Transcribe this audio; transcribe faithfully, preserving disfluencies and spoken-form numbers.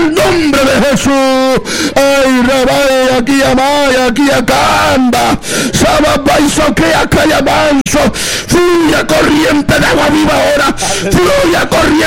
el nombre de Jesús. Ay, Rabay, aquí amaya, aquí acamba. Sababaiso que acá manso. Fluya corriente de agua viva ahora. Fluya corriente